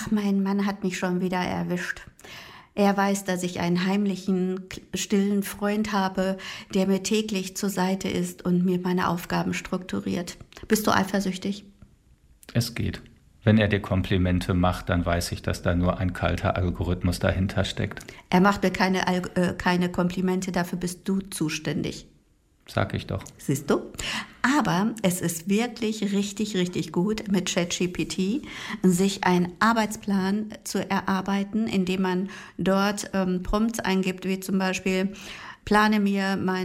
Ach, mein Mann hat mich schon wieder erwischt. Er weiß, dass ich einen heimlichen, stillen Freund habe, der mir täglich zur Seite ist und mir meine Aufgaben strukturiert. Bist du eifersüchtig? Es geht. Wenn er dir Komplimente macht, dann weiß ich, dass da nur ein kalter Algorithmus dahinter steckt. Er macht mir keine Komplimente, dafür bist du zuständig. Sag ich doch. Siehst du? Aber es ist wirklich richtig, richtig gut, mit ChatGPT sich einen Arbeitsplan zu erarbeiten, indem man dort Prompts eingibt, wie zum Beispiel: plane mir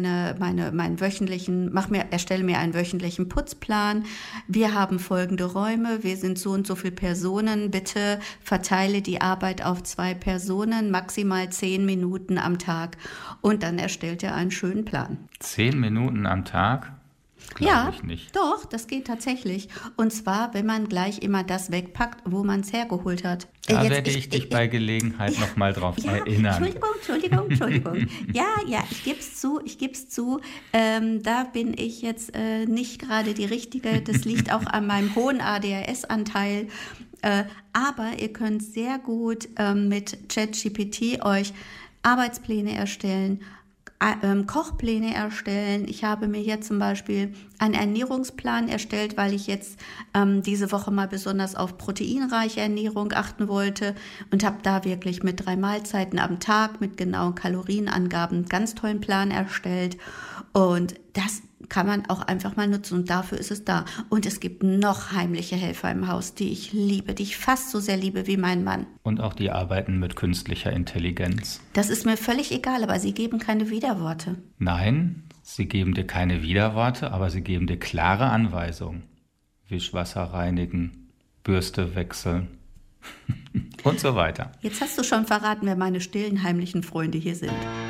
erstelle mir einen wöchentlichen Putzplan. Wir haben folgende Räume, wir sind so und so viele Personen. Bitte verteile die Arbeit auf 2 Personen, maximal 10 Minuten am Tag. Und dann erstellt er einen schönen Plan. 10 Minuten am Tag? Ja, ich nicht. doch, das geht tatsächlich. Und zwar, wenn man gleich immer das wegpackt, wo man es hergeholt hat. Da werde ich dich bei Gelegenheit nochmal drauf erinnern. Entschuldigung. Ja, ich gebe es zu. Da bin ich jetzt nicht gerade die Richtige. Das liegt auch an meinem hohen ADHS-Anteil. Aber ihr könnt sehr gut mit ChatGPT euch Arbeitspläne erstellen, Kochpläne erstellen. Ich habe mir jetzt zum Beispiel einen Ernährungsplan erstellt, weil ich jetzt diese Woche mal besonders auf proteinreiche Ernährung achten wollte und habe da wirklich mit 3 Mahlzeiten am Tag mit genauen Kalorienangaben einen ganz tollen Plan erstellt. Und das kann man auch einfach mal nutzen und dafür ist es da. Und es gibt noch heimliche Helfer im Haus, die ich liebe, die ich fast so sehr liebe wie mein Mann. Und auch die arbeiten mit künstlicher Intelligenz. Das ist mir völlig egal, aber sie geben keine Widerworte. Nein, sie geben dir keine Widerworte, aber sie geben dir klare Anweisungen. Wischwasser reinigen, Bürste wechseln und so weiter. Jetzt hast du schon verraten, wer meine stillen, heimlichen Freunde hier sind.